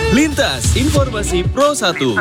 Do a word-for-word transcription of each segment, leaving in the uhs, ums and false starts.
Lintas Informasi Pro satu.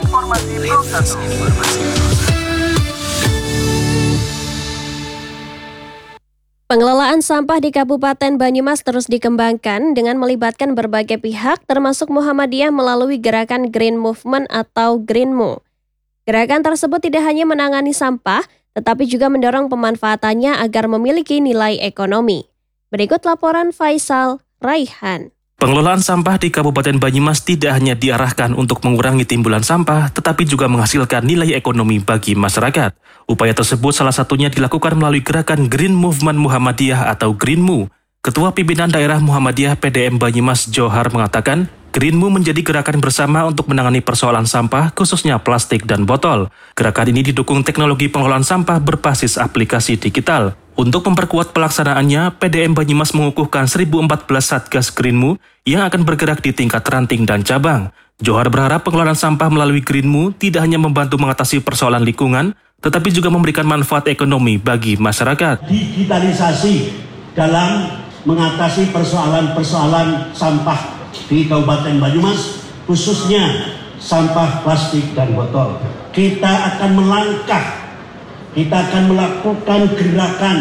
Pengelolaan sampah di Kabupaten Banyumas terus dikembangkan dengan melibatkan berbagai pihak termasuk Muhammadiyah melalui gerakan Green Movement atau Greenmo. Gerakan tersebut tidak hanya menangani sampah, tetapi juga mendorong pemanfaatannya agar memiliki nilai ekonomi. Berikut laporan Faisal Raihan. Pengelolaan sampah di Kabupaten Banyumas tidak hanya diarahkan untuk mengurangi timbulan sampah, tetapi juga menghasilkan nilai ekonomi bagi masyarakat. Upaya tersebut salah satunya dilakukan melalui gerakan Green Movement Muhammadiyah atau Greenmo. Ketua Pimpinan Daerah Muhammadiyah P D M Banyumas Johar mengatakan, Greenmo menjadi gerakan bersama untuk menangani persoalan sampah, khususnya plastik dan botol. Gerakan ini didukung teknologi pengelolaan sampah berbasis aplikasi digital. Untuk memperkuat pelaksanaannya, P D M Banyumas mengukuhkan seribu empat belas Satgas Greenmo yang akan bergerak di tingkat ranting dan cabang. Johar berharap pengelolaan sampah melalui Greenmo tidak hanya membantu mengatasi persoalan lingkungan, tetapi juga memberikan manfaat ekonomi bagi masyarakat. Digitalisasi dalam mengatasi persoalan-persoalan sampah di Kabupaten Banyumas, khususnya sampah plastik dan botol. Kita akan melangkah Kita akan melakukan gerakan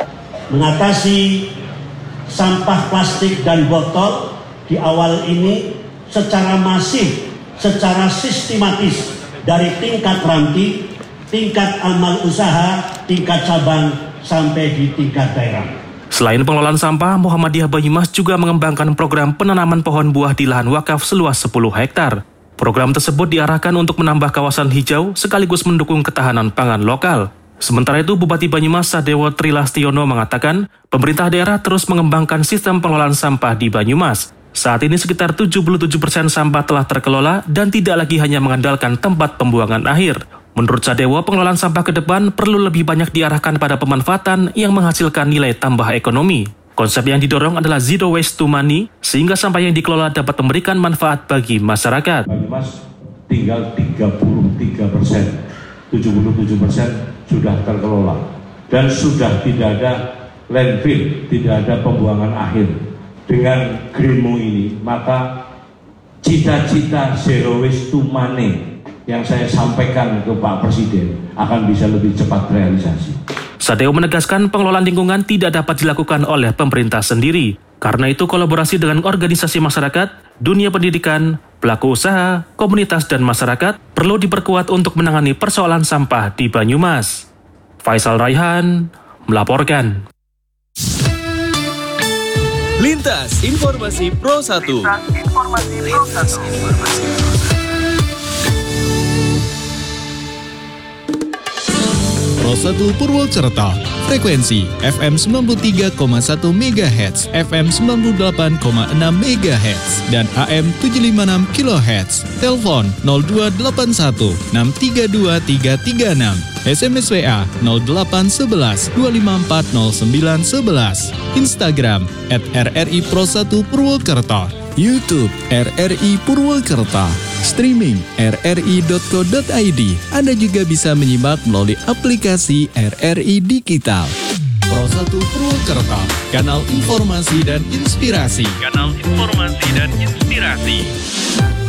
mengatasi sampah plastik dan botol di awal ini secara masif, secara sistematis dari tingkat ranting, tingkat amal usaha, tingkat cabang, sampai di tingkat daerah. Selain pengelolaan sampah, Muhammadiyah Banyumas juga mengembangkan program penanaman pohon buah di lahan wakaf seluas sepuluh hektar. Program tersebut diarahkan untuk menambah kawasan hijau sekaligus mendukung ketahanan pangan lokal. Sementara itu, Bupati Banyumas Sadewo Trilastiono mengatakan, pemerintah daerah terus mengembangkan sistem pengelolaan sampah di Banyumas. Saat ini sekitar tujuh puluh tujuh persen sampah telah terkelola dan tidak lagi hanya mengandalkan tempat pembuangan akhir. Menurut Sadewo, pengelolaan sampah ke depan perlu lebih banyak diarahkan pada pemanfaatan yang menghasilkan nilai tambah ekonomi. Konsep yang didorong adalah zero waste to money, sehingga sampah yang dikelola dapat memberikan manfaat bagi masyarakat. Banyumas tinggal tiga puluh tiga persen, tujuh puluh tujuh persen sudah terkelola dan sudah tidak ada landfill, tidak ada pembuangan akhir. Dengan Greenmo ini, maka cita-cita zero waste to money yang saya sampaikan ke Pak Presiden akan bisa lebih cepat realisasi. Sadewo menegaskan pengelolaan lingkungan tidak dapat dilakukan oleh pemerintah sendiri. Karena itu kolaborasi dengan organisasi masyarakat, dunia pendidikan, pelaku usaha, komunitas dan masyarakat perlu diperkuat untuk menangani persoalan sampah di Banyumas. Faisal Raihan melaporkan. Lintas Informasi Pro satu. Pro satu Purwokerto, frekuensi F M sembilan puluh tiga koma satu megahertz, F M sembilan puluh delapan koma enam megahertz, dan A M tujuh ratus lima puluh enam kilohertz. Telepon nol dua delapan satu enam tiga dua tiga tiga enam, S M S W A nol delapan satu satu dua lima empat nol sembilan satu satu, Instagram at R R I Pro satu Purwokerto, YouTube R R I Purwokerto, streaming r r i dot co dot i d. Anda juga bisa menyimak melalui aplikasi R R I Digital. Pro satu Purwokerto, kanal informasi dan inspirasi. Kanal informasi dan inspirasi.